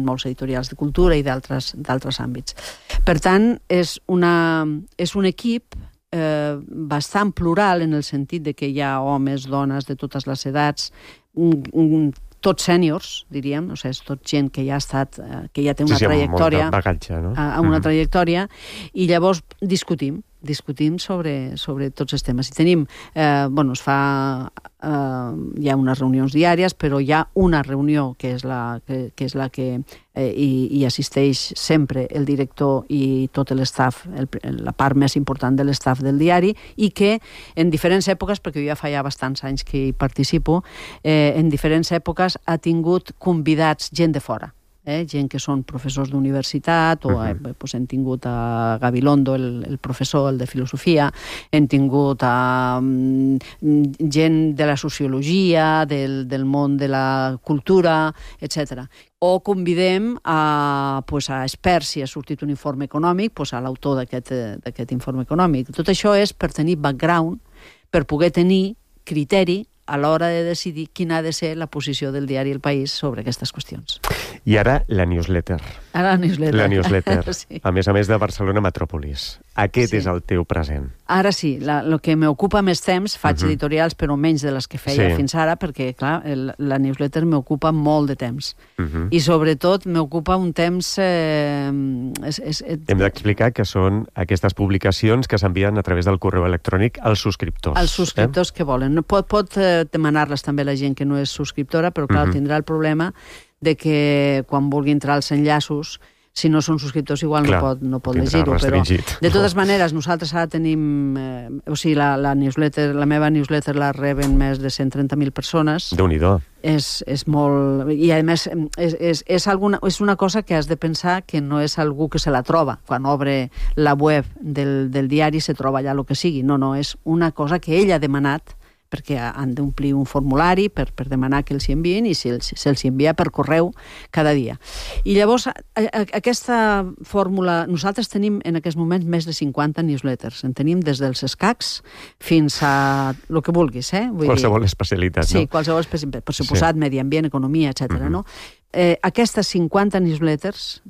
en molts editorials de cultura i d'altres àmbits. Per tant, és un equip bastant plural en el sentit de que hi ha homes, dones de totes les edats, tots sèniors, diríem, o sigui, és tot gent que ja ha estat, que ja té una trajectòria, amb bagatge, no? Una trajectòria, i llavors discutim sobre tots els temes. I tenim, hi ha unes reunions diàries, però hi ha una reunió que és la que hi assisteix sempre el director i tot l'estaf, la part més important de l'estaf del diari, i que en diferents èpoques, perquè jo ja fa ja bastants anys que hi participo, en diferents èpoques ha tingut convidats gent de fora. Gent que són professors d'universitat, o hem tingut a Gabilondo, el professor, el de filosofia, hem tingut gent de la sociologia, del món de la cultura, etc. O convidem a experts, si ha sortit un informe econòmic, a l'autor d'aquest informe econòmic. Tot això és per tenir background, per poder tenir criteri a l'hora de decidir quina ha de ser la posició del diari El País sobre aquestes qüestions. I ara la newsletter. La newsletter. Sí. A més de Barcelona Metròpolis. Aquest és el teu present. Ara sí, el que m'ocupa més temps, faig editorials, però menys de les que feia fins ara, perquè, clar, la newsletter m'ocupa molt de temps. I, sobretot, m'ocupa un temps... Hem d'explicar que són aquestes publicacions que s'envien a través del correu electrònic als subscriptors. Els subscriptors que volen. Pot demanar-les també la gent que no és subscriptora, però, clar, tindrà el problema de que quan vulgui entrar als enllaços, si no són subscriptors igual no pot llegir-ho, però de totes maneres nosaltres ara tenim, la meva newsletter la reben més de 130.000 persones. Déu-n'hi-do. És molt... I a més és una cosa que has de pensar que no és algú que se la troba. Quan obre la web del diari se troba allà el que sigui. No, és una cosa que ell ha demanat, perquè han d'omplir un formulari per demanar que els hi enviïn, i se'ls envia per correu cada dia. I llavors, aquesta fórmula... Nosaltres tenim en aquests moments més de 50 newsletters. En tenim des dels escacs fins a el que vulguis, qualsevol especialitat, no? Sí, qualsevol especialitat. Per suposat, medi ambient, economia, etc. Aquestes 50 newsletters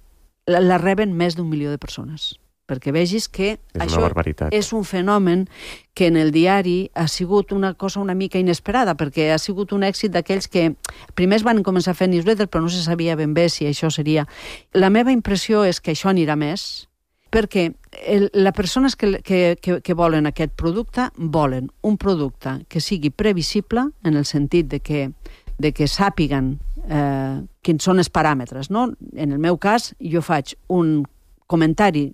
la reben més d'1 milió de persones. Perquè vegis que això és un fenomen que en el diari ha sigut una cosa una mica inesperada, perquè ha sigut un èxit d'aquells que primer van començar a fer newsletters, però no se sabia ben bé si això seria... La meva impressió és que això anirà més, perquè les persones que volen aquest producte volen un producte que sigui previsible, en el sentit de que sàpiguen quins són els paràmetres, no? En el meu cas, jo faig un comentari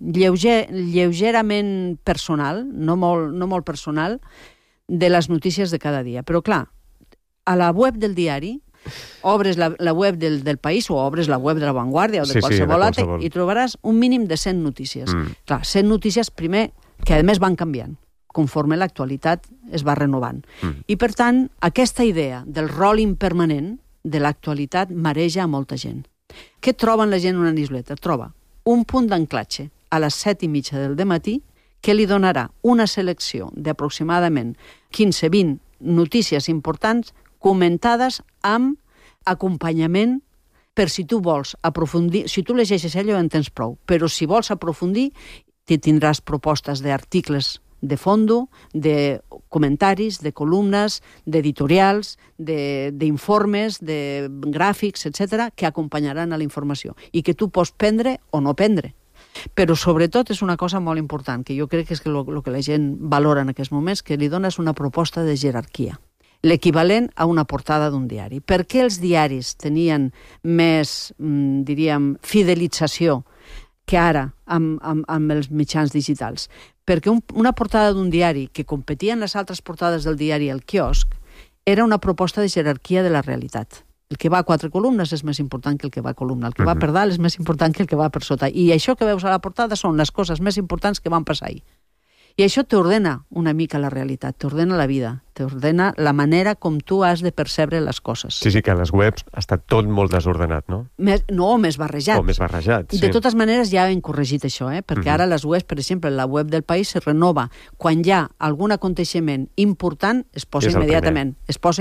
lleugerament personal, no molt personal, de les notícies de cada dia. Però, clar, a la web del diari, obres la web del País o obres la web de La Vanguardia o de qualsevol altre, i trobaràs un mínim de 100 notícies. Clar, 100 notícies, primer, que a més van canviant conforme l'actualitat es va renovant. I, per tant, aquesta idea del rolling permanent de l'actualitat mareja a molta gent. Què troba la gent en una newsletter? Troba un punt d'anclatge a les 7:30 del dematí que li donarà una selecció d'aproximadament 15-20 notícies importants comentades amb acompanyament per si tu vols aprofundir. Si tu llegeixes allò en tens prou, però si vols aprofundir tindràs propostes d'articles de fondo, de comentaris, de columnes, d'editorials, d'informes, de gràfics, etc., que acompanyaran a la informació i que tu pots prendre o no prendre. Però sobretot és una cosa molt important, que jo crec que és el que la gent valora en aquests moments, que li dones una proposta de jerarquia, l'equivalent a una portada d'un diari. Per què els diaris tenien més, diríem, fidelització que ara amb els mitjans digitals? Perquè una portada d'un diari que competia en les altres portades del diari al quiosc era una proposta de jerarquia de la realitat. El que va a 4 columnes és més important que el que va a columna. El que va per dalt és més important que el que va per sota. I això que veus a la portada són les coses més importants que van passar ahir. I això t'ordena una mica la realitat, t'ordena la vida, t'ordena la manera com tu has de percebre les coses. Sí, que a les webs està tot molt desordenat, no? Més barrejat. O més barrejat, sí. De totes maneres ja hem corregit això, perquè ara les webs, per exemple, la web del País se renova. Quan hi ha algun aconteixement important, es posa immediatament.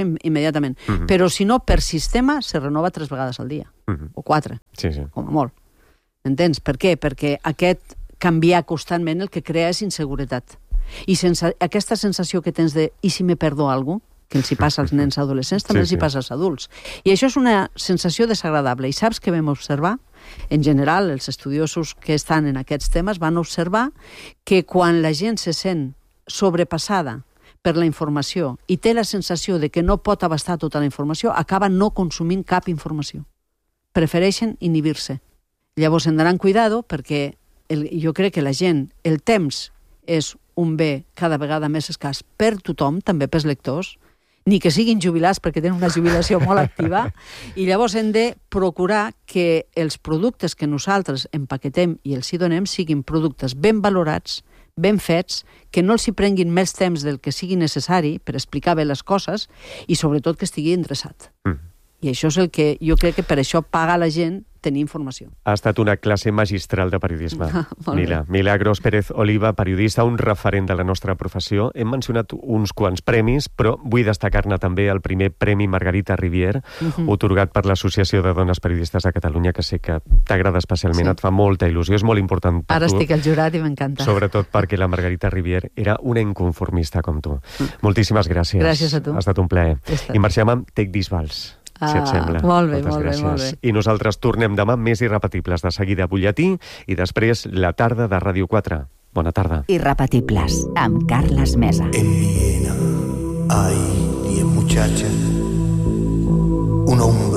Però si no, per sistema, se renova 3 vegades al dia, o 4, com a molt. Entens? Per què? Perquè aquest canviar constantment el que crea és inseguretat. I sense aquesta sensació que tens de i si me perdo alguna cosa, que els hi passa als nens adolescents, també els hi passa als adults. I això és una sensació desagradable. I saps què vam observar? En general, els estudiosos que estan en aquests temes van observar que quan la gent se sent sobrepassada per la informació i té la sensació de que no pot abastar tota la informació, acaba no consumint cap informació. Prefereixen inhibir-se. Llavors hem d'anar amb cuidado perquè jo crec que la gent, el temps és un bé cada vegada més escàs per tothom, també pels lectors, ni que siguin jubilats perquè tenen una jubilació molt activa, i llavors hem de procurar que els productes que nosaltres empaquetem i els hi donem siguin productes ben valorats, ben fets, que no els hi prenguin més temps del que sigui necessari per explicar bé les coses i sobretot que estigui endreçat. I això és el que jo crec que per això paga la gent tenir informació. Ha estat una classe magistral de periodisme. Milagros Pérez Oliva, periodista, un referent de la nostra professió. Hem mencionat uns quants premis, però vull destacar-ne també el primer Premi Margarita Rivière, otorgat per l'Associació de Dones Periodistes de Catalunya, que sé que t'agrada especialment, et fa molta il·lusió, és molt important per tu. Ara estic al jurat i m'encanta. Sobretot perquè la Margarita Rivière era una inconformista com tu. Moltíssimes gràcies. Gràcies a tu. Ha estat un plaer. I marxem amb Take This Vals, si et sembla. Molt bé, molt bé. I nosaltres tornem demà més irrepetibles. De seguida Butlletí i després la tarda de Ràdio 4. Bona tarda. Irrepetibles, amb Carles Mesa. En Viena hay 10 muchachas, un hombre